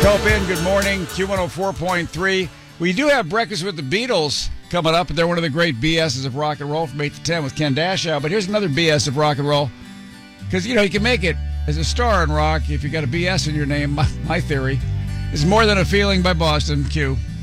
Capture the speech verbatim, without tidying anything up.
Topin, good morning. Q one oh four point three. We do have Breakfast with the Beatles coming up, and they're one of the great B S's of rock and roll from eight to ten with Ken Dashow. But here's another B S of rock and roll. Because, you know, you can make it as a star in rock if you got a B S in your name. My, my theory is More Than a Feeling by Boston. Q.